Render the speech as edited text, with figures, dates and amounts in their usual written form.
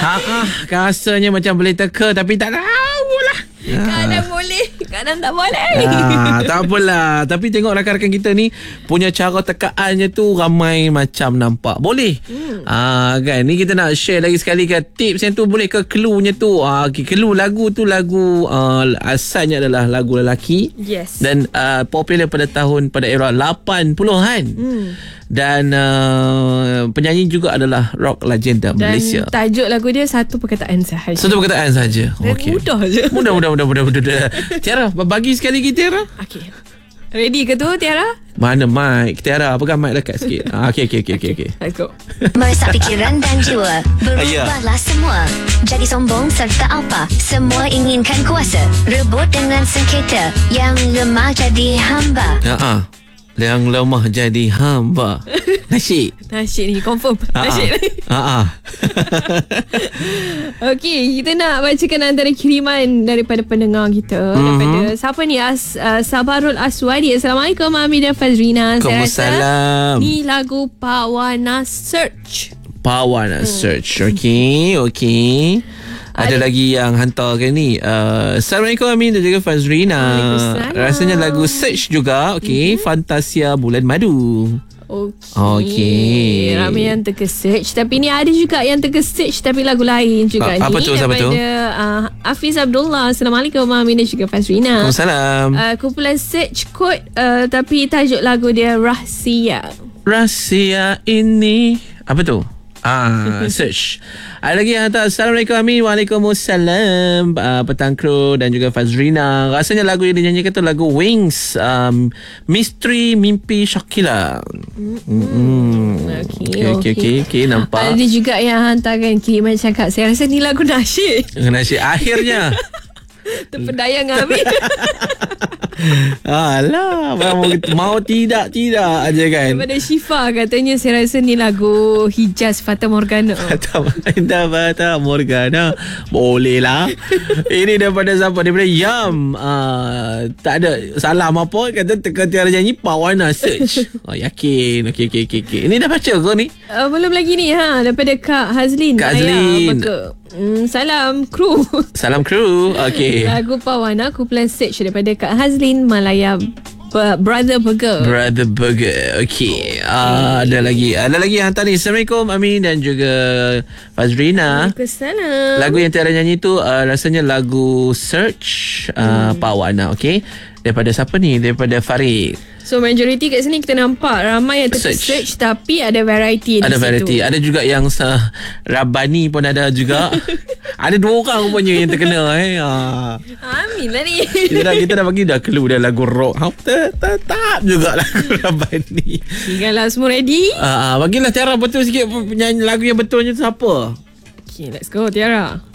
Rasanya macam boleh teka, tapi tak tahulah. Kadang boleh, kadang tak boleh. Tak apalah. Tapi tengok rakan-rakan kita ni punya cara tekaannya tu ramai macam nampak. Boleh. Kan ni kita nak share lagi sekali ke tips yang tu, boleh ke clue-nya tu. Clue lagu tu lagu asalnya adalah lagu lelaki. Yes. Dan popular pada era 80-an. Dan penyanyi juga adalah rock legenda Malaysia. Dan tajuk lagu dia satu perkataan sahaja. Satu perkataan saja. Okey. Mudah je. Mudah. Tiara, bagi sekali lagi Tiara. Okey. Ready ke tu Tiara? Mana mic? Tiara, pegang mic dekat sikit. Okey. Let's go. Meresap fikiran dan jiwa. Berubahlah semua. Jadi sombong serta apa? Semua inginkan kuasa. Rebut dengan sengketa. Yang lemah jadi hamba. Yang lemah jadi hamba. Nasyid ni confirm. Nasyid ni. Okey, kita nak bacakan antara kiriman daripada pendengar kita. Daripada siapa ni? Sabarul Aswadi. Assalamualaikum Mami dan Fazrina. Waalaikumsalam. Ni lagu Pak Wana Search. Okey. Ada lagi yang hantarkan ni. Assalamualaikum Amin dan juga Fazrina. Rasanya lagu Search juga. Okey, Fantasia Bulan Madu. Okey. Ramai yang teka-search. Tapi ni ada juga yang teka-search tapi lagu lain juga. Apa tu? Daripada Hafiz Abdullah. Assalamualaikum Amin dan juga Fazrina. Waalaikumsalam. Kumpulan search code tapi tajuk lagu dia Rahsia ini. Apa tu? Search. Ada lagi yang hantar. Assalamualaikum Amin. Waalaikumsalam. Petang Kro dan juga Fazrina. Rasanya lagu yang dinyanyikan tu lagu Wings, Misteri Mimpi Shakila. Okey, nampak. Ada juga yang hantarkan kiriman cakap, saya rasa ni lagu nasyid. Akhirnya terpedayang Amin. Alah, mau tidak aja kan. Daripada Syifa katanya, saya rasa ni lagu Hijaz Fata Morgana. Fata Morgana. Boleh lah. Ini daripada siapa? Daripada Yam. Tak ada salah apa. Kata teka Tiara nyanyi Pak Wana Search. Yakin. Okey. Ini dah baca ke ni? Belum lagi ni. Daripada Kak Hazlin. Salam kru. Okey. Lagu Pak Wana, kumpulan Search daripada Kak Hazlin, Malaya Brother Burger. Okey. Ada lagi yang hantar ni. Assalamualaikum Amin dan juga Fazrina. Waalaikumsalam. Lagu yang Tiara nyanyi tu rasanya lagu Search Pak Wana. Okey. Daripada siapa ni? Daripada Farid. So majoriti kat sini kita nampak ramai yang search tapi ada variety di situ. Ada variety. Ada juga yang Rabani pun ada juga. Ada 2 orang rupanya yang terkena. Amin lah ni. Kita dah bagi dah clue dah lagu rock. Tetap juga lagu Rabani. Tinggallah semua ready. Bagilah Tiara betul sikit penyanyi lagu yang betulnya tu siapa? Okay, let's go Tiara.